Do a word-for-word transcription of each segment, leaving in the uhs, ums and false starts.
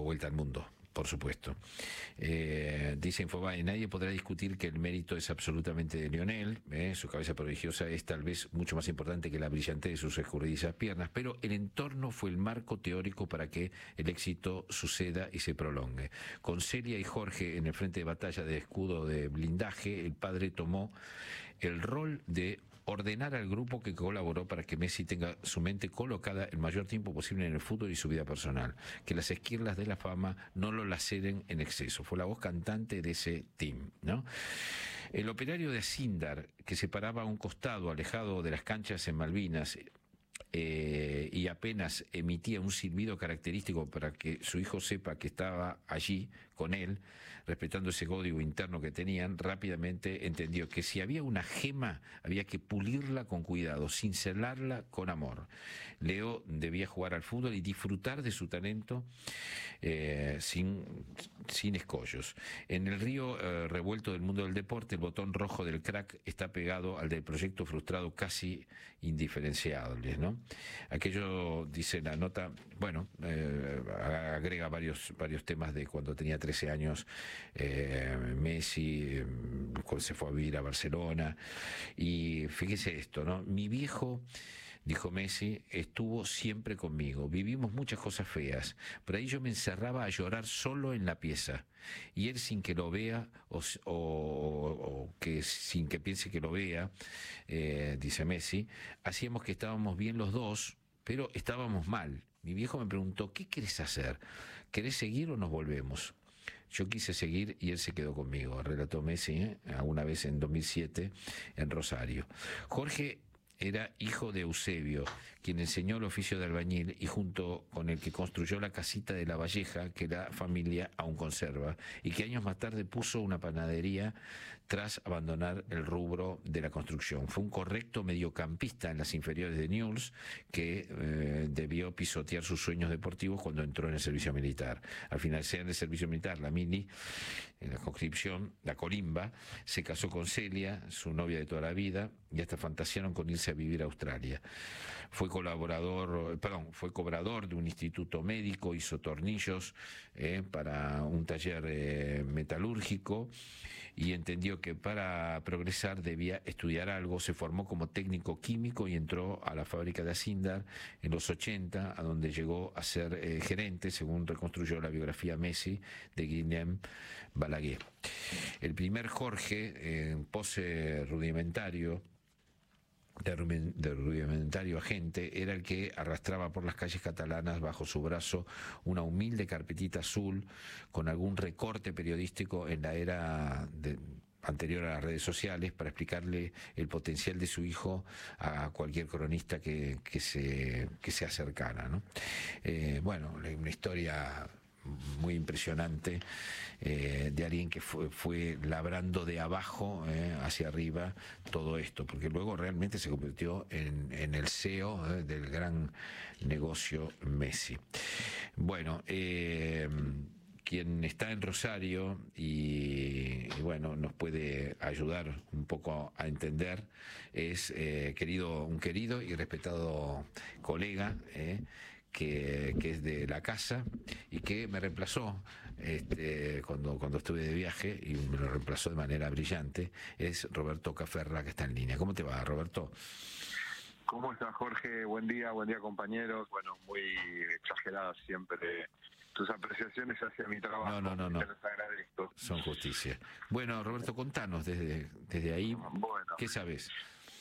vuelta al mundo, por supuesto. Eh, dice Infobae, nadie podrá discutir que el mérito es absolutamente de Lionel, eh, su cabeza prodigiosa es tal vez mucho más importante que la brillantez de sus escurridizas piernas, pero el entorno fue el marco teórico para que el éxito suceda y se prolongue. Con Celia y Jorge en el frente de batalla de escudo de blindaje, el padre tomó el rol de ordenar al grupo que colaboró para que Messi tenga su mente colocada el mayor tiempo posible en el fútbol y su vida personal, que las esquirlas de la fama no lo laceren en exceso. Fue la voz cantante de ese team, ¿no? El operario de Sindar, que se paraba a un costado, alejado de las canchas en Malvinas, Eh, y apenas emitía un silbido característico para que su hijo sepa que estaba allí con él, respetando ese código interno que tenían, rápidamente entendió que si había una gema había que pulirla con cuidado, cincelarla con amor. Leo debía jugar al fútbol y disfrutar de su talento eh, sin, sin escollos. En el río eh, revuelto del mundo del deporte, el botón rojo del crack está pegado al del proyecto frustrado, casi indiferenciable, ¿no? Aquello, dice la nota, bueno, eh, agrega varios varios temas de cuando tenía trece años, eh, Messi eh, se fue a vivir a Barcelona, y fíjese esto, ¿no? Mi viejo, dijo Messi, estuvo siempre conmigo, vivimos muchas cosas feas, pero ahí yo me encerraba a llorar solo en la pieza, y él sin que lo vea, o, o, o que sin que piense que lo vea, eh, dice Messi, hacíamos que estábamos bien los dos, pero estábamos mal. Mi viejo me preguntó, ¿qué querés hacer? ¿Querés seguir o nos volvemos? Yo quise seguir y él se quedó conmigo, relató Messi, ¿eh? Alguna vez en dos mil siete en Rosario. Jorge era hijo de Eusebio, quien enseñó el oficio de albañil y junto con el que construyó la casita de La Valleja, que la familia aún conserva, y que años más tarde puso una panadería tras abandonar el rubro de la construcción. Fue un correcto mediocampista en las inferiores de Newell's, que eh, debió pisotear sus sueños deportivos cuando entró en el servicio militar. Al finalizar el servicio militar, la mili, en la conscripción, la colimba, se casó con Celia, su novia de toda la vida, y hasta fantasearon con irse a vivir a Australia. Fue colaborador, perdón, fue cobrador de un instituto médico, hizo tornillos eh, para un taller eh, metalúrgico y entendió que para progresar debía estudiar algo. Se formó como técnico químico y entró a la fábrica de Sindar en los ochenta, a donde llegó a ser eh, gerente, según reconstruyó la biografía Messi de Guillem Balaguer. El primer Jorge, en pose rudimentario, de rudimentario agente, era el que arrastraba por las calles catalanas bajo su brazo una humilde carpetita azul con algún recorte periodístico en la era de, anterior a las redes sociales, para explicarle el potencial de su hijo a cualquier cronista que, que, se, que sea cercana, ¿no? Eh, bueno, una historia muy impresionante eh, de alguien que fue, fue labrando de abajo eh, hacia arriba todo esto, porque luego realmente se convirtió en, en el C E O eh, del gran negocio Messi. Bueno, eh, quien está en Rosario y, y bueno, nos puede ayudar un poco a entender es eh, querido, un querido y respetado colega eh, Que, que es de la casa y que me reemplazó este, cuando, cuando estuve de viaje, y me lo reemplazó de manera brillante. Es Roberto Caferra, que está en línea. ¿Cómo te va, Roberto? ¿Cómo estás, Jorge? Buen día, buen día, compañeros. Bueno, muy exageradas siempre tus apreciaciones hacia mi trabajo. No, no, no, no. Te los agradezco. Son justicia. Bueno, Roberto, contanos desde, desde ahí, bueno, ¿qué sabes?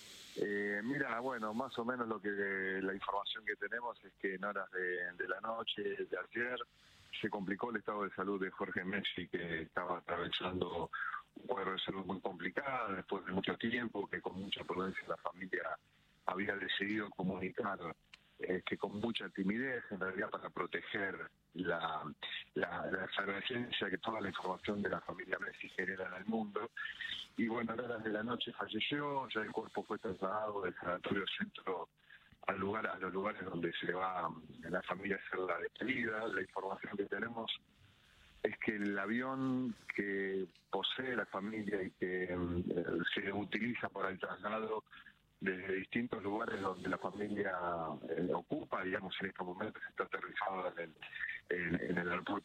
Eh, mira, bueno, más o menos lo que la información que tenemos es que en horas de, de la noche de ayer se complicó el estado de salud de Jorge Messi, que estaba atravesando un cuadro de salud muy complicado después de mucho tiempo, que con mucha prudencia la familia había decidido comunicar eh, que con mucha timidez, en realidad para proteger la, la, la efervescencia que toda la información de la familia Messi genera en el mundo. Y bueno, a horas de la noche falleció, ya el cuerpo fue trasladado del sanatorio centro al lugar, a los lugares donde se va la familia a hacer la despedida. La información que tenemos es que el avión que posee la familia y que eh, se utiliza para el traslado desde distintos lugares donde la familia eh, ocupa, digamos, en estos momentos está aterrizado en el, en, en el aeropuerto